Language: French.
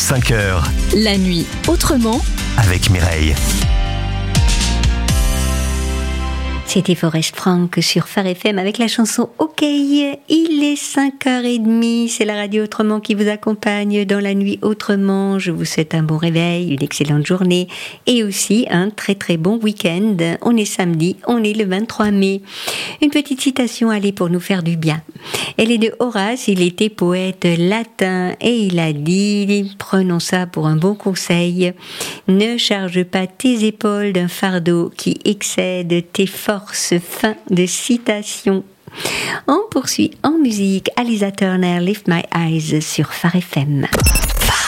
5h. La nuit autrement Avec Mireille. C'était Forest Frank sur Phare FM avec la chanson OK. Il est 5h30, c'est la radio Autrement qui vous accompagne dans la nuit autrement. Je vous souhaite un bon réveil, une excellente journée et aussi un très très bon week-end. On est samedi, on est le 23 mai. Une petite citation, allez, pour nous faire du bien. Elle est de Horace, il était poète latin et il a dit, prenons ça pour un bon conseil, ne charge pas tes épaules d'un fardeau qui excède tes forces. Fin de citation. On poursuit en musique. Aliza Turner, Lift My Eyes sur Phare FM.